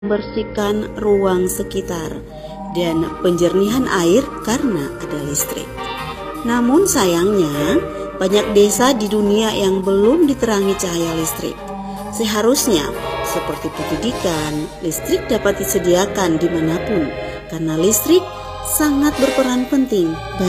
membersihkan ruang sekitar, dan penjernihan air karena ada listrik. Namun sayangnya, banyak desa di dunia yang belum diterangi cahaya listrik. Seharusnya, seperti pendidikan, listrik dapat disediakan dimanapun, karena listrik sangat berperan penting